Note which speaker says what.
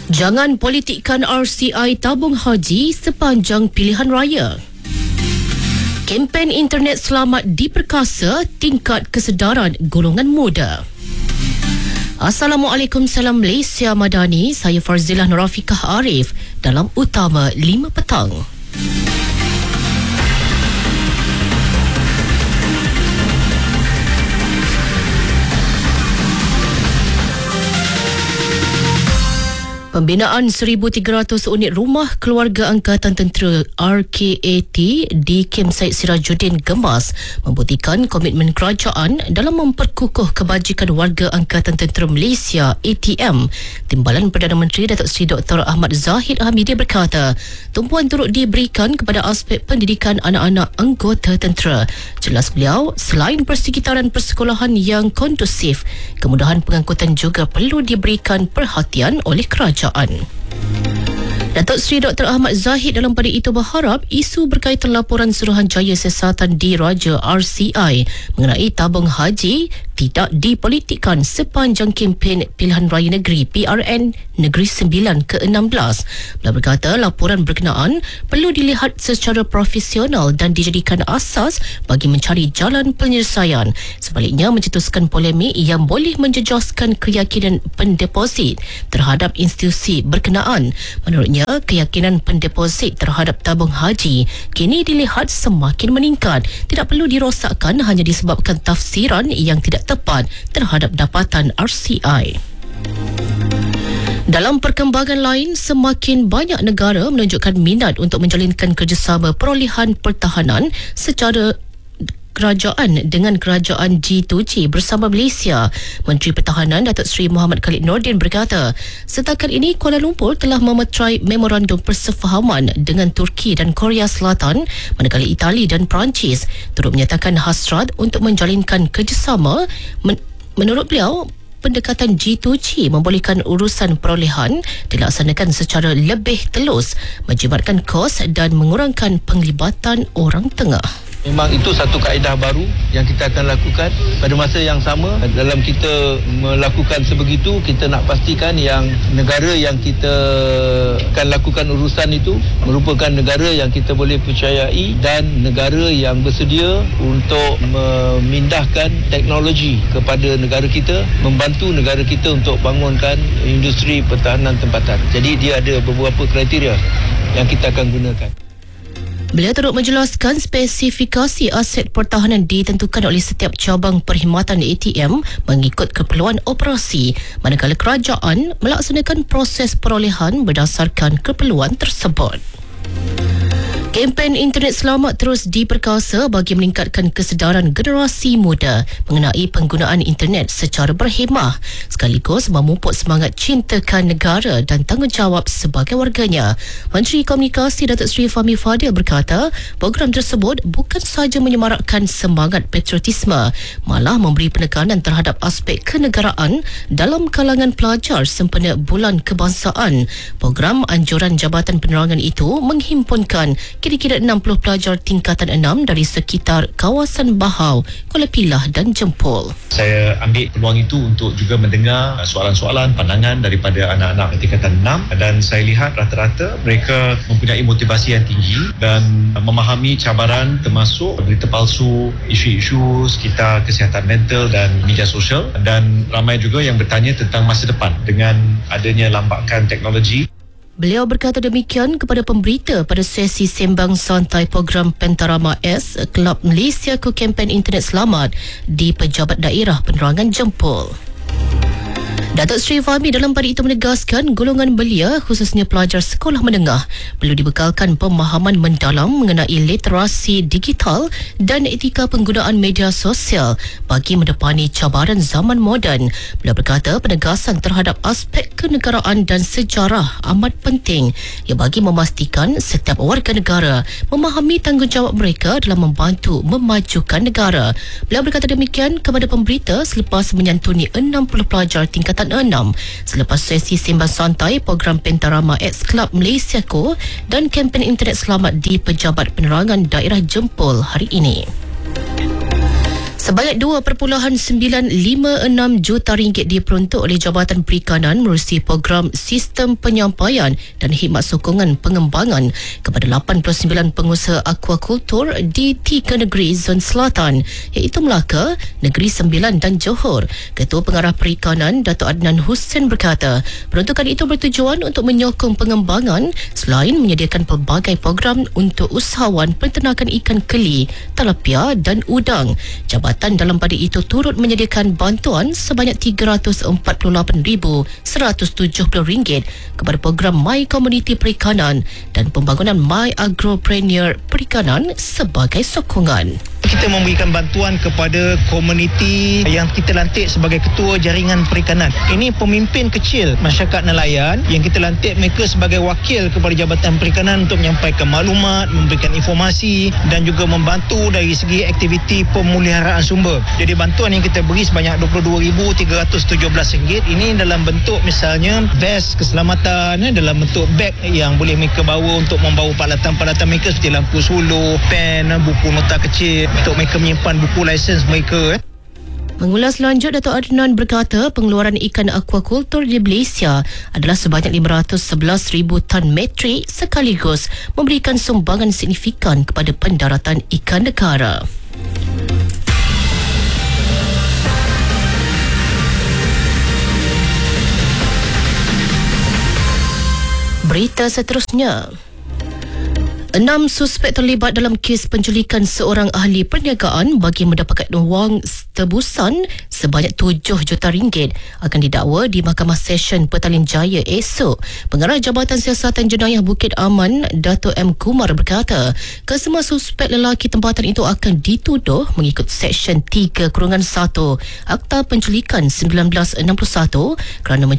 Speaker 1: Jangan politikkan RCI tabung haji sepanjang pilihan raya. Kempen internet selamat diperkasa tingkat kesedaran golongan muda. Assalamualaikum, salam Malaysia Madani. Saya Farzilah Nurafikah Arif dalam Utama 5 Petang. Pembinaan 1,300 unit rumah keluarga Angkatan Tentera RKAT di Kem Said Sirajuddin Gemas membuktikan komitmen kerajaan dalam memperkukuh kebajikan warga Angkatan Tentera Malaysia ATM. Timbalan Perdana Menteri Datuk Seri Dr. Ahmad Zahid Hamidi berkata, tumpuan turut diberikan kepada aspek pendidikan anak-anak anggota tentera. Jelas beliau, selain persekitaran persekolahan yang kondusif, kemudahan pengangkutan juga perlu diberikan perhatian oleh kerajaan. Datuk Seri Dr. Ahmad Zahid dalam pada itu berharap isu berkaitan laporan Suruhanjaya Siasatan Diraja RCI mengenai tabung haji tidak dipolitikkan sepanjang kempen Pilihan Raya Negeri PRN Negeri 9 ke-16. Beliau berkata laporan berkenaan perlu dilihat secara profesional dan dijadikan asas bagi mencari jalan penyelesaian. Sebaliknya mencetuskan polemik yang boleh menjejaskan keyakinan pendeposit terhadap institusi berkenaan. Menurutnya, keyakinan pendeposit terhadap tabung haji kini dilihat semakin meningkat. Tidak perlu dirosakkan hanya disebabkan tafsiran yang tidak tepat terhadap dapatan RCI. Dalam perkembangan lain, semakin banyak negara menunjukkan minat untuk menjalinkan kerjasama perolehan pertahanan secara kerajaan dengan kerajaan G2G bersama Malaysia. Menteri Pertahanan Datuk Seri Muhammad Khalid Nordin berkata, setakat ini Kuala Lumpur telah memeterai memorandum persefahaman dengan Turki dan Korea Selatan, manakala Itali dan Perancis turut menyatakan hasrat untuk menjalinkan kerjasama. Menurut beliau, pendekatan G2G membolehkan urusan perolehan dilaksanakan secara lebih telus, menjimatkan kos dan mengurangkan penglibatan orang tengah.
Speaker 2: Memang itu satu kaedah baru yang kita akan lakukan. Pada masa yang sama, dalam kita melakukan sebegitu, kita nak pastikan yang negara yang kita akan lakukan urusan itu merupakan negara yang kita boleh percayai dan negara yang bersedia untuk memindahkan teknologi kepada negara kita, membantu negara kita untuk bangunkan industri pertahanan tempatan. Jadi dia ada beberapa kriteria yang kita akan gunakan.
Speaker 1: Beliau turut menjelaskan spesifikasi aset pertahanan ditentukan oleh setiap cabang perkhidmatan ATM mengikut keperluan operasi, manakala kerajaan melaksanakan proses perolehan berdasarkan keperluan tersebut. Kempen internet selamat terus diperkasa bagi meningkatkan kesedaran generasi muda mengenai penggunaan internet secara berhemah, sekaligus memupuk semangat cintakan negara dan tanggungjawab sebagai warganya. Menteri Komunikasi Datuk Seri Fahmi Fadil berkata, program tersebut bukan sahaja menyemarakkan semangat patriotisme, malah memberi penekanan terhadap aspek kenegaraan dalam kalangan pelajar sempena Bulan Kebangsaan. Program anjuran Jabatan Penerangan itu menghimpunkan kira-kira 60 pelajar tingkatan 6 dari sekitar kawasan Bahau, Kuala Pilah dan Jempol.
Speaker 3: Saya ambil peluang itu untuk juga mendengar soalan-soalan, pandangan daripada anak-anak tingkatan 6 dan saya lihat rata-rata mereka mempunyai motivasi yang tinggi dan memahami cabaran termasuk berita palsu, isu-isu sekitar kesihatan mental dan media sosial, dan ramai juga yang bertanya tentang masa depan dengan adanya lambakan teknologi.
Speaker 1: Beliau berkata demikian kepada pemberita pada sesi sembang santai program Pentarama S Kelab Malaysia ke kempen internet selamat di Pejabat Daerah Penerangan Jempol. Datuk Seri Fahmi dalam pada itu menegaskan golongan belia khususnya pelajar sekolah menengah perlu dibekalkan pemahaman mendalam mengenai literasi digital dan etika penggunaan media sosial bagi mendepani cabaran zaman moden. Beliau berkata penegasan terhadap aspek kenegaraan dan sejarah amat penting ia bagi memastikan setiap warga negara memahami tanggungjawab mereka dalam membantu memajukan negara. Beliau berkata demikian kepada pemberita selepas menyantuni 60 pelajar tingkatan 6 selepas sesi sembang santai program Pentarama X Club Malaysia Co dan kempen internet selamat di Pejabat Penerangan Daerah Jempol hari ini. Sebanyak RM2.956 juta diperuntuk oleh Jabatan Perikanan menerusi program Sistem Penyampaian dan Khidmat Sokongan Pengembangan kepada 89 pengusaha akuakultur di 3 negeri Zon Selatan, iaitu Melaka, Negeri Sembilan dan Johor. Ketua Pengarah Perikanan, Dato' Adnan Hussein berkata, peruntukan itu bertujuan untuk menyokong pengembangan selain menyediakan pelbagai program untuk usahawan penternakan ikan keli, tilapia dan udang. Jabatan dalam pada itu turut menyediakan bantuan sebanyak RM348,170 kepada program My Community Perikanan dan pembangunan My Agropreneur Perikanan sebagai sokongan.
Speaker 4: Kita memberikan bantuan kepada komuniti yang kita lantik sebagai ketua jaringan perikanan. Ini pemimpin kecil masyarakat nelayan yang kita lantik mereka sebagai wakil kepada Jabatan Perikanan untuk menyampaikan maklumat, memberikan informasi dan juga membantu dari segi aktiviti pemeliharaan sumber. Jadi bantuan yang kita beri sebanyak RM22,317 ini dalam bentuk misalnya vest keselamatan, dalam bentuk beg yang boleh mereka bawa untuk membawa peralatan-peralatan mereka seperti lampu suluh, pen, buku nota kecil untuk mereka menyimpan buku lisens mereka.
Speaker 1: Mengulas lanjut, Dato' Adnan berkata pengeluaran ikan akuakultur di Malaysia adalah sebanyak 511,000 tan metrik sekaligus memberikan sumbangan signifikan kepada pendaratan ikan negara. Berita seterusnya. 6 suspek terlibat dalam kes penculikan seorang ahli perniagaan bagi mendapatkan wang tebusan sebanyak RM7 juta akan didakwa di Mahkamah Session Petaling Jaya esok. Pengarah Jabatan Siasatan Jenayah Bukit Aman, Dato' M. Kumar berkata, kesemua suspek lelaki tempatan itu akan dituduh mengikut Seksyen 3-1 Akta Penculikan 1961 kerana